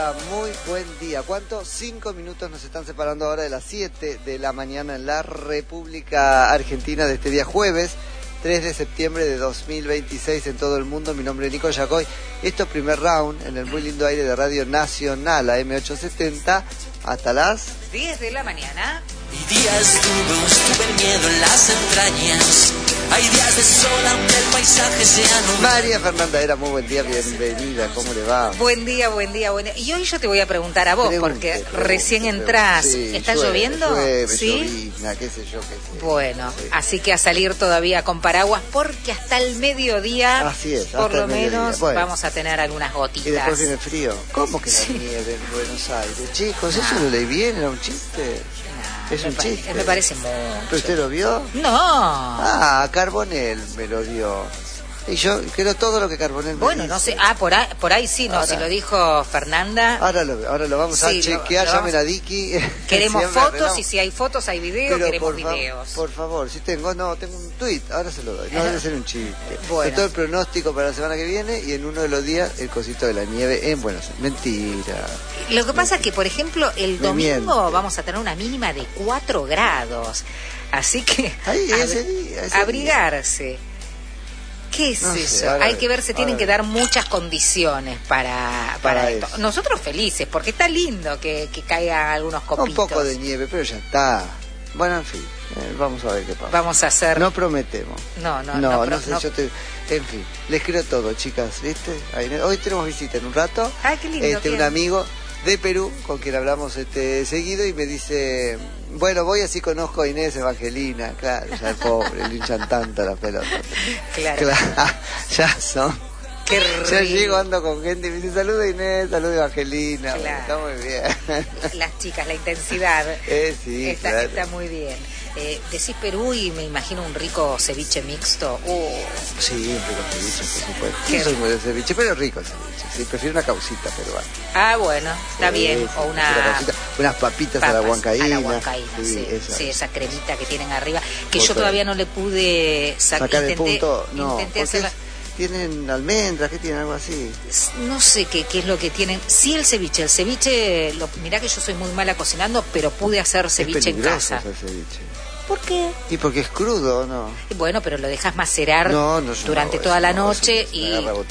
muy buen día. ¿Cuánto? 5 minutos nos están separando ahora de las 7 de la mañana en la República Argentina de este día jueves, 3 de septiembre de 2026 en todo el mundo. Mi nombre es Nico Yacoy. Esto es Primer Round en el muy lindo aire de Radio Nacional, a M870, hasta las 10 de la mañana. Hay días duros, tuve el miedo en las entrañas. Hay días de sol, aunque el paisaje sea nublado. María Fernanda Era, muy buen día, bienvenida, ¿cómo le va? Buen día, buen día, buen día. Y hoy yo te voy a preguntar a vos, porque recién entrás. Sí, ¿Está llueve, lloviendo? Llueve, ¿Sí? llovizna, qué sé yo, qué sé. Bueno, Sí. así que a salir todavía con paraguas, porque hasta el mediodía, Así es, por hasta lo el mediodía. menos, Bueno. vamos a tener algunas gotitas. Y después viene el frío. ¿Cómo que la nieve en Buenos Aires? Chicos, ¿eso lo leí bien? ¿Era un chiste? Es un chiste. Me parece mucho. ¿Pero usted lo vio? No. Ah, Carbonell me lo dio. Y yo creo todo lo que Carbonell me Bueno, dice. no sé. Por ahí sí, no. Ahora. Si lo dijo Fernanda. Ahora lo vamos a Sí, chequear, lo vamos- llamen a Dicky. Queremos Siempre fotos, arreglamos. y si hay fotos, hay videos, Pero queremos videos. por favor, si tengo un tweet, ahora se lo doy. No debe ser un chiste. Bueno. Todo el pronóstico para la semana que viene y en uno de los días el cosito de la nieve en Buenos Aires. Mentira. Lo que pasa es que, por ejemplo, el Me domingo miente. vamos a tener una mínima de 4 grados. Así que Ahí, ese día. abrigarse. ¿Qué es No sé, eso? ahora Hay que ver, se tienen ahora que dar muchas condiciones para esto. eso. Nosotros felices, porque está lindo que caigan algunos copitos. Un poco de nieve, pero ya está. Bueno, en fin, vamos a ver qué pasa. Vamos a hacer... No prometemos. No sé, yo te... En fin, les creo todo, chicas, ¿viste? Hoy tenemos visita en un rato. Ay, qué lindo. ¿quién? Un amigo de Perú, con quien hablamos seguido, y me dice, bueno, voy así conozco a Inés Evangelina. Claro, ya el pobre, le hinchan tanto la pelota. Claro. Ya son. Qué Ya rico. llego, ando con gente y me dice, saluda Inés, saluda Evangelina. Claro. Está muy bien. Las chicas, la intensidad. Sí, está, claro. está muy bien. Decís Perú y me imagino un rico ceviche mixto. Sí, un rico ceviche, por supuesto. Qué Yo soy muy de ceviche, pero rico el ceviche. Sí, prefiero una causita peruana. Ah, bueno, está bien. Sí, O una una... causita, unas papitas a la huancaína. A la huancaína, sí, esa cremita que tienen arriba, que yo todavía no le pude sacar el punto. No, intenté porque hacerla. tienen almendras, ¿qué tienen? Algo así. No sé qué es lo que tienen. Sí, el ceviche, mirá que yo soy muy mala cocinando, pero pude hacer ceviche Es en peligroso casa. hacer ceviche. ¿Por qué? Y porque es crudo, ¿no? Bueno, pero lo dejas macerar No, durante toda la noche y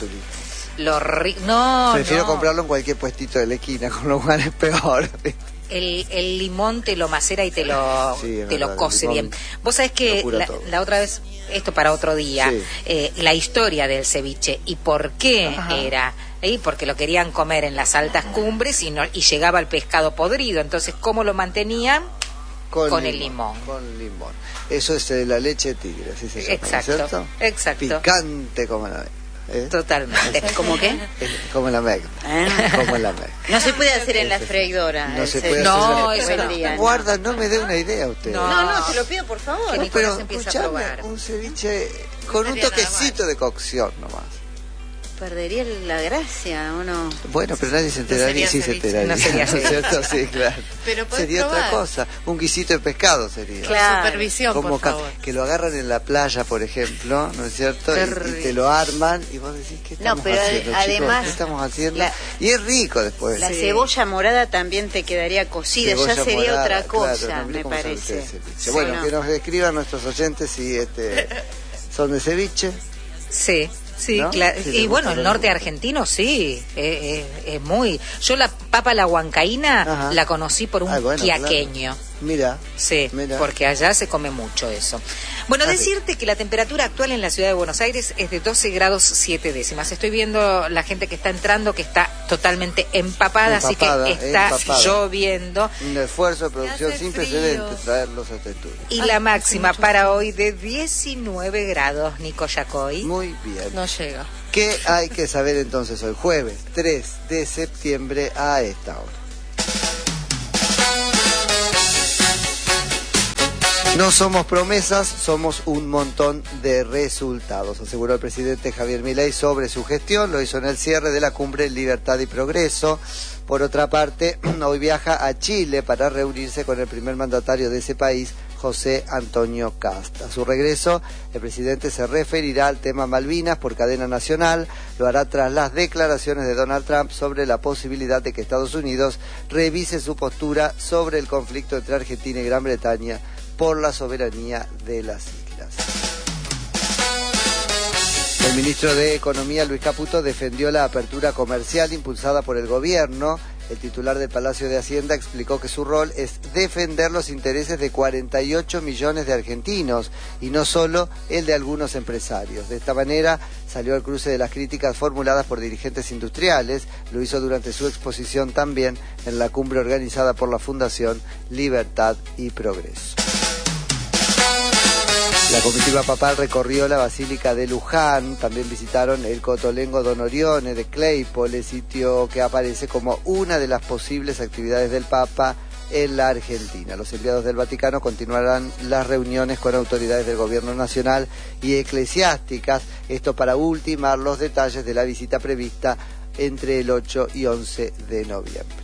Prefiero comprarlo en cualquier puestito de la esquina, con lo cual es peor. el limón te lo macera y te lo cose bien. Vos sabés que la otra vez, esto para otro día, la historia del ceviche y por qué era, porque lo querían comer en las altas cumbres y llegaba el pescado podrido, entonces ¿cómo lo mantenían? Con el limón. Con limón. Eso es la leche de tigre, así se llama, Exacto, ¿cierto? exacto. Picante como la Totalmente. ¿Cómo qué? como la Meg. Como la Meg. No se puede hacer en la freidora. No se puede No, hacer. eso no. día, Guarda, no me dé una idea usted. No, te lo pido por favor. Que Nicolás empieza a escuchame, probar. un ceviche con un toquecito de cocción nomás. Perdería la gracia, ¿o no? Bueno, pero nadie se enteraría. Sí, se enteraría. No sería ceviche. ¿Cierto? Sí, claro. Pero podés sería probar. otra cosa. Un guisito de pescado sería. Claro. Supervisión, Como por favor. que lo agarran en la playa, por ejemplo, ¿no es cierto? Y te lo arman y vos decís, ¿qué estamos pero haciendo, chicos? además, ¿Qué estamos haciendo? Y es rico después. La cebolla morada también te quedaría cocida, Cebolla ya sería morada, otra cosa, claro, no, mire me cómo son parece. ustedes ceviche. Bueno, que nos describan nuestros oyentes si son de ceviche. Sí, sí, ¿No? claro. Sí, Y bueno, el gusta norte argentino sí, es muy... Yo la papa a la huancaína la conocí por un quiaqueño. Mira. Sí, porque allá se come mucho eso. Bueno, decirte que la temperatura actual en la ciudad de Buenos Aires es de 12 grados 7 décimas. Estoy viendo la gente que está entrando que está totalmente empapada, así que está lloviendo. Un esfuerzo de producción sin precedentes traerlos a este estudio. Y la máxima para hoy de 19 grados, Nico Yacoy. Muy bien. No llega. ¿Qué hay que saber entonces hoy, jueves 3 de septiembre a esta hora? No somos promesas, somos un montón de resultados, aseguró el presidente Javier Milei sobre su gestión. Lo hizo en el cierre de la cumbre Libertad y Progreso. Por otra parte, hoy viaja a Chile para reunirse con el primer mandatario de ese país, José Antonio Cast. A su regreso, el presidente se referirá al tema Malvinas por cadena nacional. Lo hará tras las declaraciones de Donald Trump sobre la posibilidad de que Estados Unidos revise su postura sobre el conflicto entre Argentina y Gran Bretaña por la soberanía de las islas. El ministro de Economía, Luis Caputo, defendió la apertura comercial impulsada por el gobierno. El titular del Palacio de Hacienda explicó que su rol es defender los intereses de 48 millones de argentinos y no solo el de algunos empresarios. De esta manera salió al cruce de las críticas formuladas por dirigentes industriales. Lo hizo durante su exposición también en la cumbre organizada por la Fundación Libertad y Progreso. La comitiva papal recorrió la Basílica de Luján, también visitaron el Cotolengo Don Orione de Claypole, sitio que aparece como una de las posibles actividades del Papa en la Argentina. Los enviados del Vaticano continuarán las reuniones con autoridades del gobierno nacional y eclesiásticas, esto para ultimar los detalles de la visita prevista entre el 8 y 11 de noviembre.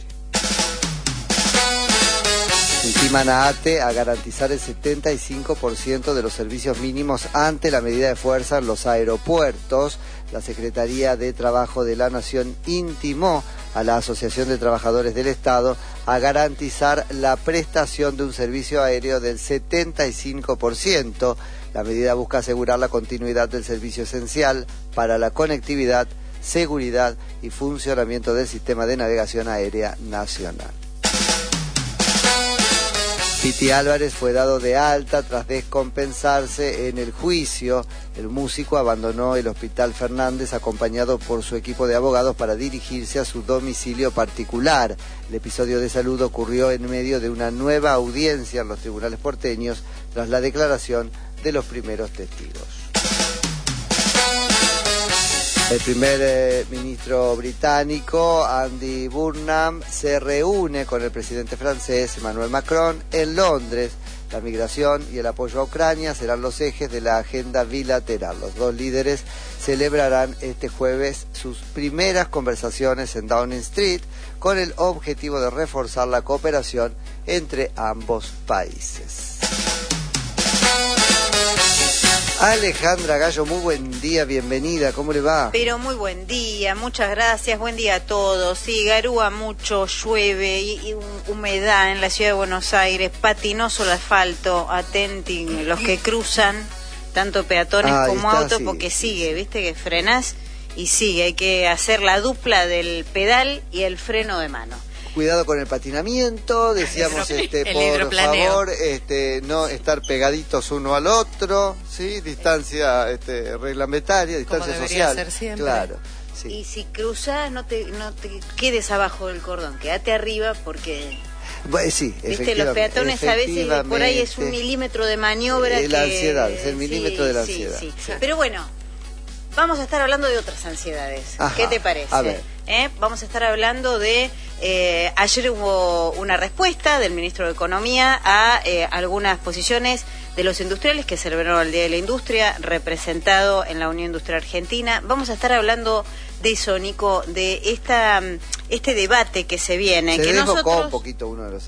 Intiman a ATE a garantizar el 75% de los servicios mínimos ante la medida de fuerza en los aeropuertos. La Secretaría de Trabajo de la Nación intimó a la Asociación de Trabajadores del Estado a garantizar la prestación de un servicio aéreo del 75%. La medida busca asegurar la continuidad del servicio esencial para la conectividad, seguridad y funcionamiento del sistema de navegación aérea nacional. Piti Álvarez fue dado de alta tras descompensarse en el juicio. El músico abandonó el Hospital Fernández acompañado por su equipo de abogados para dirigirse a su domicilio particular. El episodio de salud ocurrió en medio de una nueva audiencia en los tribunales porteños tras la declaración de los primeros testigos. El primer ministro británico, Andy Burnham, se reúne con el presidente francés, Emmanuel Macron, en Londres. La migración y el apoyo a Ucrania serán los ejes de la agenda bilateral. Los dos líderes celebrarán este jueves sus primeras conversaciones en Downing Street con el objetivo de reforzar la cooperación entre ambos países. Alejandra Gallo, muy buen día, bienvenida, ¿cómo le va? Pero muy buen día, muchas gracias, buen día a todos. Sí, garúa mucho, llueve y humedad en la ciudad de Buenos Aires, patinoso el asfalto, atenten los que cruzan, tanto peatones como autos, sí, porque sigue, viste que frenás y sigue, hay que hacer la dupla del pedal y el freno de mano. Cuidado con el patinamiento, decíamos por favor, no estar pegaditos uno al otro, sí, distancia reglamentaria, distancia social, ser siempre. Claro. Sí. Y si cruzas no te quedes abajo del cordón, quédate arriba porque sí, viste, los peatones a veces por ahí es 1 milímetro de maniobra, la ansiedad, es el milímetro de la ansiedad. Sí. Pero bueno, vamos a estar hablando de otras ansiedades. Ajá, ¿qué te parece? A ver. Vamos a estar hablando de... ayer hubo una respuesta del ministro de Economía a algunas posiciones de los industriales que celebraron el Día de la Industria, representado en la Unión Industrial Argentina. Vamos a estar hablando de eso, Nico, de este debate que se viene. Se que desbocó un poquito uno de los...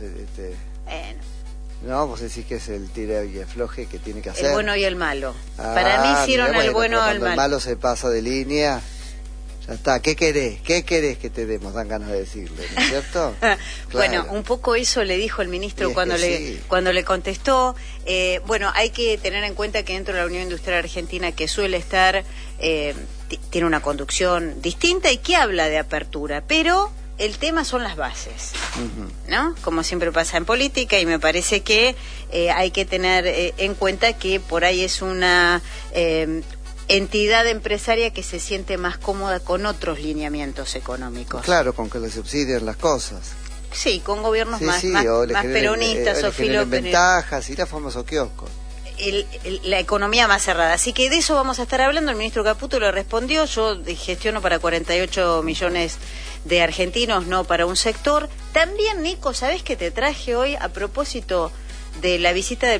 No, vos decís que es el tira y afloje que tiene que hacer. El bueno y el malo. Para mí hicieron el bueno o el malo. El malo se pasa de línea, ya está. ¿Qué querés? ¿Qué querés que te demos? Dan ganas de decirle, ¿no es cierto? Claro. Bueno, un poco eso le dijo el ministro cuando le contestó. Bueno, hay que tener en cuenta que dentro de la Unión Industrial Argentina, que suele estar, tiene una conducción distinta y que habla de apertura, pero... el tema son las bases, ¿no? Como siempre pasa en política, y me parece que hay que tener en cuenta que por ahí es una entidad empresaria que se siente más cómoda con otros lineamientos económicos. Claro, con que le subsidien las cosas. Sí, con gobiernos más peronistas o ventajas y los famosos kioscos. La economía más cerrada. Así que de eso vamos a estar hablando. El ministro Caputo le respondió: yo gestiono para 48 millones de argentinos, no para un sector. También, Nico, ¿sabés qué te traje hoy a propósito de la visita del